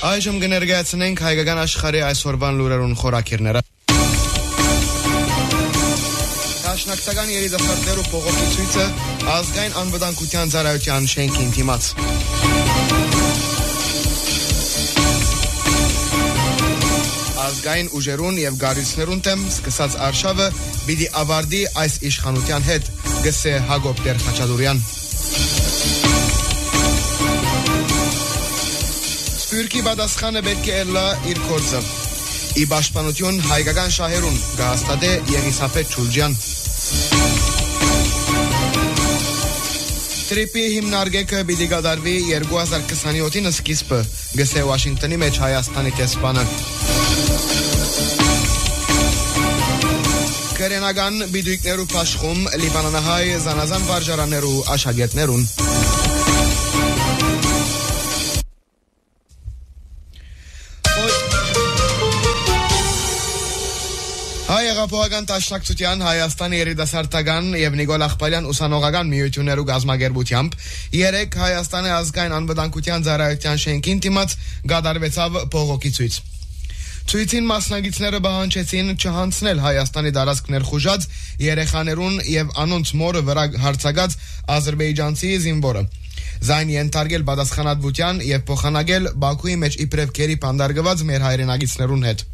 Այժմ կներկայացնենք հայկական աշխարհի այսօրվան լուրերուն խորակիրները։ Դաշնակցական երիտասարդներու բողոքի ցույցը ազգային անվտանգության ծառայության շենքին դիմաց։ Ազգային ուժերուն եւ գարույցներուն դեմ սկսած արշավը պիտի ավարտի այս իշխանության հետ, գսե Հակոբ Տեր-Խաչատուրյան։ Սպյուրքի պատասխանը պետք է լա իր կորձը։ Ի պաշտպանություն հայկական շահերուն գահստատե Եղիսաբեթ Չուլջյան։ Տրիպի հիմնարկեքը պիտի կատարվի 2027-ին սկիզբը, գսե Վաշինգտոնի մեջ Հայաստանի տեսփանը։ Կրենական բիդույքներու փաշխում լիբանանահայ զանազան վարժարաններու աշակերտներուն։ Հայ-եղափոխական դաշնակցության Հայաստանի երիտասարդական եւ Նիկոլ Աղբալյան ուսանողական միություններու գազմագերբությամբ երեք Հայաստանի ազգային անվտանգության ծառայության շենքին դիմաց կատարվեցավ բողոքի ցույց։ Ցույցին մասնակիցները բանջեցին չհանցնել Հայաստանի տարածք ներխուժած երեխաներուն եւ անոնց մորը վրա հարձակած ադրբեջանցի զինվորը։ Զայն ենթարկել պատասխանատվության եւ փոխանակել Բաքուի մեջ իբրև քերի բանդարգված մեր հայրենագիցներուն հետ։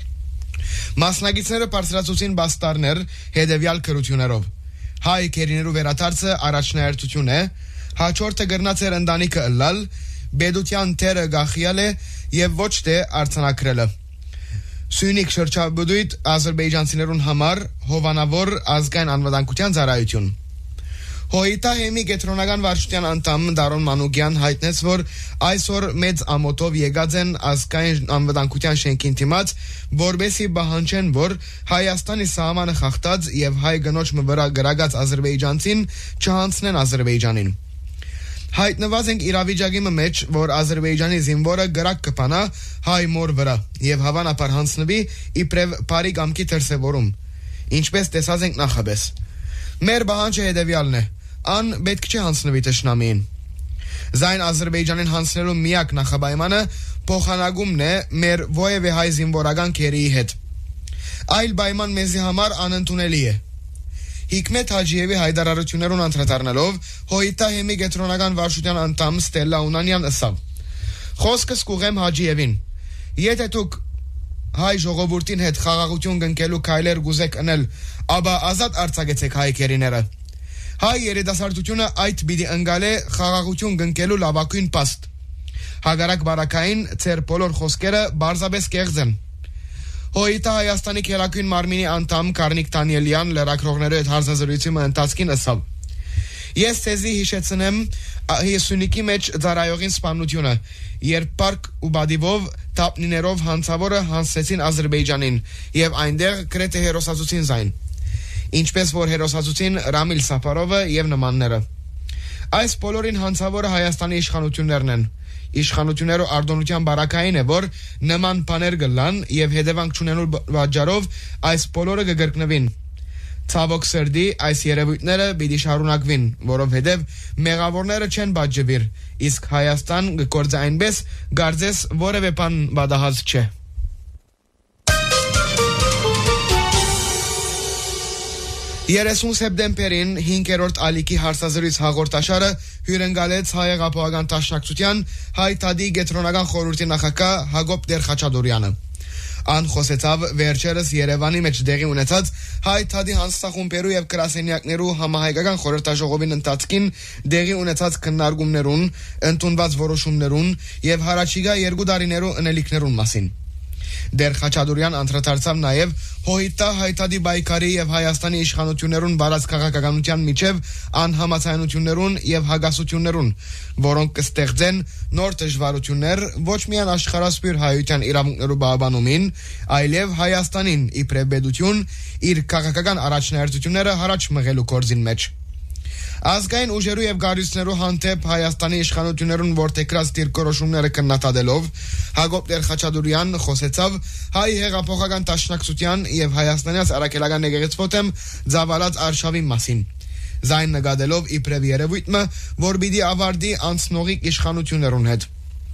Մասնակիցները բարձրացուցին բաստարներ հետևյալ քրություններով։ Հայ քերիներու վերադարձը առաջնահերթություն է, հաջորդը գրնած էր ընտանիքը ըլլալ, բեդության թերը գախյալ է եւ ոչ թե արձանակրելը։ Սյունիք շրջաբուդույթ ադրբեջանցիներուն համար հովանավոր ազգային անվտանգության ծառայություն։ Հոյիտա հեմի գետրոնական վարչության անդամ Դարոն Մանուկյան հայտնեց, որ այսօր մեծ ամոթով եկած են ազգային անվտանգության շենքին դիմաց, որբեսի բահանջեն, որ Հայաստանի սահմանը խախտած եւ հայ գնոջ վրա գրագած ադրբեջանցին չհանցնեն Ադրբեջանին։ Հայտնված ենք իրավիճակի մեջ, որ Ադրբեջանի զինվորը գրակ կփանա հայ մոր վրա եւ հավանաբար հանցնվի իբրև բարի կամքի դրսեւորում։ Ինչպես տեսած ենք նախաբես։ Մեր բանջը հետեւյալն է. Ան պետք չէ հանցնվի թշնամին։ Զայն Ադրբեջանին հանցնելու միակ նախապայմանը փոխանակումն է մեր ովևէ հայ զինվորական քերիի հետ։ Այլ պայման մեզի համար անընդունելի է։ Հիկմետ Հաջիևի հայտարարություններուն անդրադառնալով Հոյիտա հեմի գետրոնական վարչության անդամ Ստելլա Ունանյան ասավ. Խոսքս կուղեմ Հաջիևին. Եթե դուք հայ ժողովրդին հետ խաղաղություն կնկելու քայլեր գուզեք անել, ապա ազատ արձակեցեք հայ քերիները։ Հայ երիտասարդությունը այդ պիտի ընկալե խաղաղություն կնկելու լավագույն պաստ։ Հագարակ բարակային ծեր բոլոր խոսքերը բարձաբես կեղծ են։ Հոյիտա Հայաստանի քերակույն մարմինի անդամ Կարնիկ Դանիելյան լրագրողներու հետ հարցազրույցի ընթացքին ասավ. Ես ցեզի հիշեցնեմ Սյունիքի մեջ ծառայողին սպանությունը, երբ պարկ ու բադիվով թափնիներով հանցավորը հանցեցին Ադրբեջանին եւ այնտեղ գրեթե հերոսացուցին զայն։ Ինչպես որ հերոսացուցին Ռամիլ Սաֆարովը եւ նմանները։ Այս բոլորին հանցավորը Հայաստանի իշխանություններն են։ Իշխանություններու արտոնության բարակային է, որ նման բաներ գլան եւ հետևանք չունենու պատճառով այս բոլորը կգրկնվին։ Ցավոք սրդի այս երևույթները պիտի շարունակվին, որովհետեւ մեղավորները չեն բաժջվիր, իսկ Հայաստան գործի այնպես, գարձես որևէ բան բադահած չէ։ 30 սեպտեմբերին 5-րդ ալիքի հարցազրույց հաղորդաշարը հյուրընկալեց Հայ-եղափոխական դաշնակցության Հայ թադի գետրոնական խորհրդի նախագահ Հակոբ Տեր-Խաչատուրյանը։ Ան խոսեցավ վերջերս Երևանի մեջ տեղի ունեցած Հայ թադի հանձնախումբերու եւ գրասենյակներու համահայկական խորհրդաժողովին ընթացքին տեղի ունեցած քննարկումներուն, ընդունված որոշումներուն եւ հարաճիգա 2 տարիներու ընելիքներուն մասին։ Դեր Խաչատուրյան անդրադարձավ նաև Հոյիտա հայտարարի բայկարի եւ Հայաստանի իշխանություններուն բարձ քաղաքականության միջև անհամաձայնություններուն եւ հագասություններուն, որոնք կստեղծեն նոր դժվարություններ ոչ միայն աշխարհասփյուր հայության իրավունքներու բավանումին, այլև Հայաստանին իբրև պետություն իր քաղաքական առաջնահերթությունները հարաճ մղելու կորձին մեջ։ Ազգային ուժերու եւ գարույցներու հանդեպ Հայաստանի իշխանություններուն որտեքրած դիրքորոշումները քննադատելով Հակոբ Տեր-Խաչատուրյան խոսեցավ հայ հեղափոխական դաշնակցության եւ Հայաստանյաց առաքելական եկեղեցվոթեմ ծավալած արշավի մասին։ Զայն նկատելով իբրև երևույթը, որ պիտի ավարտի անցնողիկ իշխանություններուն հետ։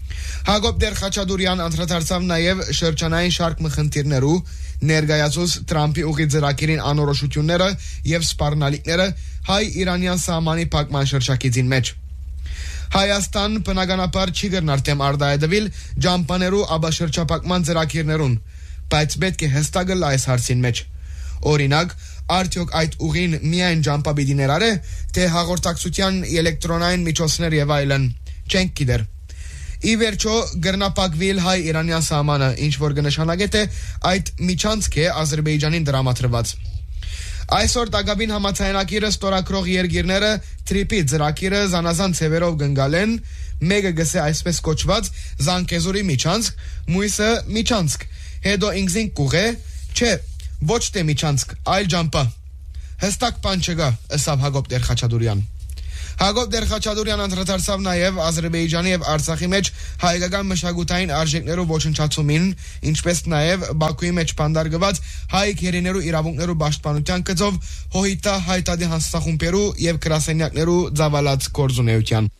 Հակոբ Դերխաչատուրյան անդրադարձավ նաև շրջանային շարք մխնդիրներու, ներկայացուց Թրամփի ուղի ծրագիրին անորոշությունները եւ սպառնալիքները հայ-իրանյան սահմանի փակման շրջակիցին մեջ։ Հայաստան բնականաբար չի գնար դեմ արտահայտվել ջամփաներու աբաշրջապակման ծրագիրներուն, բայց պետք է հստակը այս հարցին մեջ։ Օրինակ, արդյոք այդ ուղին միայն ջամփա պիտի ներառե, թե հաղորդակցության էլեկտրոնային միջոցներ եւ այլն, չենք գիտեր։ Ի վերջո գրնապակվիլ հայ-իրանյան սահմանը, ինչ որ կնշանակե թե այդ միջանցք է Ադրբեջանին դրամատրված։ Այսօր Դագաբին համաձայնագիրը ստորագրող երկիրները Թրիպի ծրագիրը զանազան ցևերով կընկալեն, մեկը գսե այսպես կոչված Զանգեզուրի միջանցք, մյուսը միջանցք, հետո ինքզին կուղե, չէ, ոչ թե միջանցք, այլ ջամփա։ Հստակ բան չկա, ըստ Հակոբ Դերխաչատուրյան։ Հակոբ Դերխաչատուրյան անդրադարձավ նաև Ադրբեջանի եւ Արցախի մեջ հայկական մշակութային արժեքներու ոչնչացումին, ինչպես նաև Բաքուի մեջ բանդարգված հայ գերիներու իրավունքներու պաշտպանության գծով հոհիտա հայտարարի հանձնախումբերու եւ գրասենյակներու ծավալած գործունեության։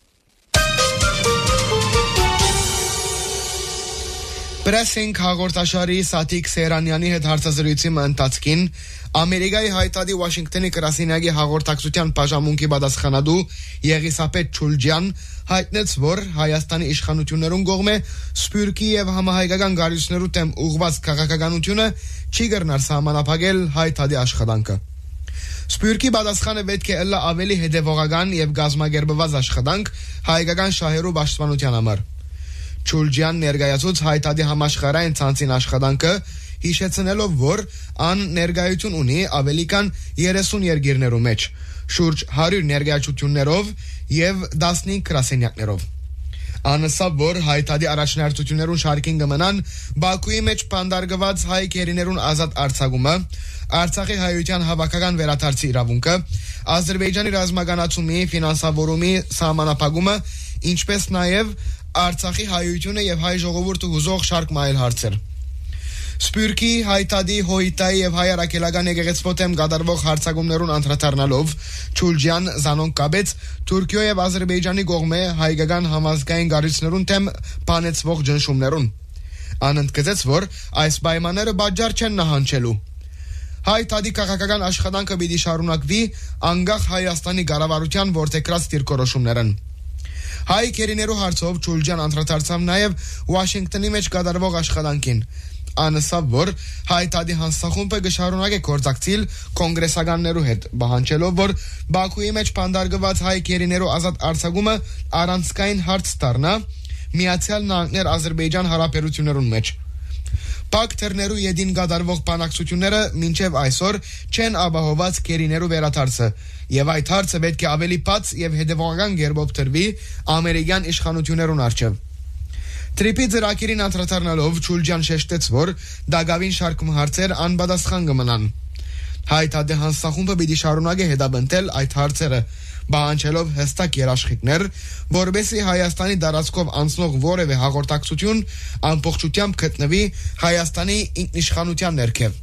Pressing հաղորդաշարի Սաթիկ Սերանյանի հետ հարցազրույցի ընթացքին Ամերիկայի հայտարարի Վաշինգտոնի գրասենյակի հաղորդակցության բաժանմունքի պատասխանատու Եղիսապետ Չուլջյան հայտնեց, որ Հայաստանի իշխանություններուն կողմէ սփյուռքի եւ համահայկական գարույցներու դեմ ուղղված քաղաքականությունը չի կրնար սահմանափակել հայտարարի աշխատանքը։ Սփյուռքի պատասխանը պետք է ըլլա ավելի հետևողական եւ գազմագերբված աշխատանք հայկական շահերու պաշտպանության համար։ Չուլջյան ներկայացուց հայտարարի համաշխարհային ցանցին աշխատանքը, հիշեցնելով, որ ան ներկայություն ունի ավելի քան 30 երկիրներու մեջ, շուրջ 100 ներկայացություններով եւ 15 գրասենյակներով։ Անսա, որ հայտարարի առաջնահերթություններուն շարքին կմնան Բաքուի մեջ բանդարգված հայ գերիներուն ազատ արձակումը, Արցախի հայության հավաքական վերադարձի իրավունքը, Ադրբեջանի ռազմականացումի ֆինանսավորումի սահմանափակումը, ինչպես նաև Արցախի հայությունը եւ հայ ժողովուրդը հուզող շարք այլ հարցեր։ Սփյուռքի, հայտարարի, հոհիտայի եւ հայ առաքելական եկեղեցու դեմ կատարվող հարձակումներուն անդրադառնալով Չուլջյան զանոն կաբեց Թուրքիո եւ Ադրբեջանի կողմէ հայկական համազգային գարույցներուն դեմ բանեցվող ճնշումներուն։ Ան ընդգծեց, որ այս պայմանները բաժար չեն նահանջելու։ Հայտարարի քաղաքական աշխատանքը պիտի շարունակվի անկախ Հայաստանի կառավարության որդեգրած դիրքորոշումներն։ Հայ գերիներու հարցով Չուլջյան անդրադարձավ նաև Վաշինգտոնի մեջ կատարվող աշխատանքին։ Անսավ, որ հայտարարի հանձնախումբը կշարունակի գործակցել կոնգրեսականներու հետ, պահանջելով, որ Բաքուի մեջ բանդարգված հայ գերիներու ազատ արձակումը առանցքային հարց դառնա Միացյալ Նահանգներ Ադրբեջան հարաբերություններուն մեջ։ Փակ թերներու յետին կատարվող բանակցությունները մինչև այսօր չեն ապահովված գերիներու վերադարձը, եւ այդ հարցը պետք է ավելի բաց եւ հետեւողական կերպով դրվի ամերիկյան իշխանություններուն առջեւ։ Թրիպի ծրագիրին անդրադառնալով Չուլջյան շեշտեց, որ Դագավին շարքում հարցեր անպատասխան կմնան։ Հայտարարի հանձնախումբը պիտի շարունակի հետապնդել այդ հարցերը, պահանջելով հստակ երաշխիքներ, որովհետեւ Հայաստանի տարածքով անցնող որևէ հաղորդակցություն ամբողջությամբ գտնվի Հայաստանի ինքնիշխանության ներքև։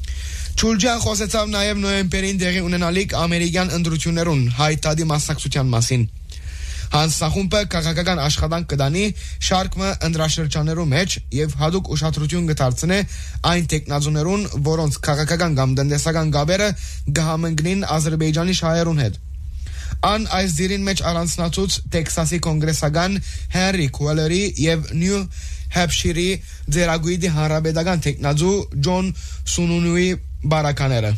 Չուլջյան խոսեցավ նաև նոյեմբերին տեղի ունենալիք ամերիկյան ընտրություններուն հայտարարի մասնակցության մասին։ Հանձնախումբը քաղաքական աշխատանք կդանի շարքը ընտրաշրջաններու մեջ եւ հadoop ուշադրություն կդարձնե այն տեխնազուներուն, որոնց քաղաքական կամ տնտեսական գաբերը կհամընկնին Ադրբեջանի շահերուն հետ։ Ան այս դիրին մեջ առանձնացուց Տեքսասի կոնգրեսական Հենրի Քուելերի եւ Նյու Հեմփշիրի ձերագույդի հանրապետական տեխնազու Ջոն Սունունուի բարակաները։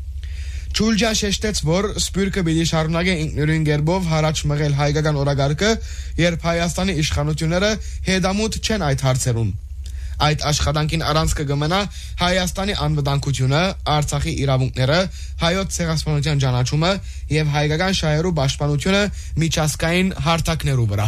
Չուլջյան շեշտեց, որ Սփյուռքը պիտի շարունակի ինքնուրույն կերպով հարաճ մղել հայկական օրագարկը, երբ Հայաստանի իշխանությունները հետամուտ չեն այդ հարցերուն։ Այդ աշխատանքին առանցքը կմնա Հայաստանի անվտանգությունը, Արցախի իրավունքները, հայոց ցեղասպանության ճանաչումը եւ հայկական շահերու պաշտպանությունը միջազգային հարթակներու վրա։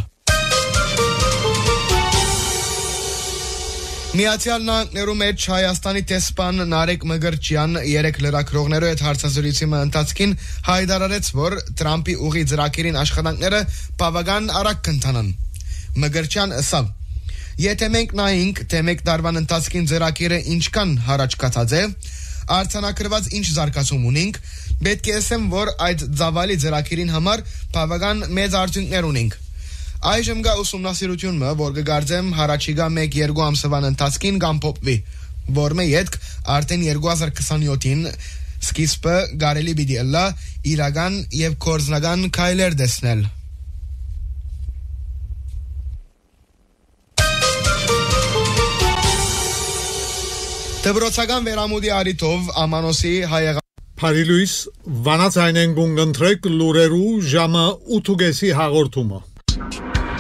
Միացյալ Նահանգներու մեջ Հայաստանի տեսփան Նարեկ Մգրչյան երեք լրագրողներու հետ հարցազրույցի ընթացքին հայտարարեց, որ Թրամփի ուղի ծրագիրին աշխատանքները բավական արագ կընթանան։ Մգրչյան ասավ. Եթե մենք նայենք, թե մեկ տարվան ընթացքին ծրագիրը ինչքան հարաճ կացած է, արձանագրված ինչ զարգացում ունենք, պետք է ասեմ, որ այդ ծավալի ծրագիրին համար բավական մեծ արդյունքներ ունենք։ Այժմ գա ուսումնասիրությունը, որ կգարձեմ հարաճիգա 1-2 ամսվան ընթացքին կամ փոփվի, որ մե յետք արդեն 2027-ին սկիզբը գարելի պիտի ըլլա իրական եւ կորձնական քայլեր դեսնել։ Դբրոցական վերամուտի արիտով Ամանոսի հայեղան Փարիլույս վանացայնեն գունգընտրեք լուրերու ժամը 8:30 հաղորդումը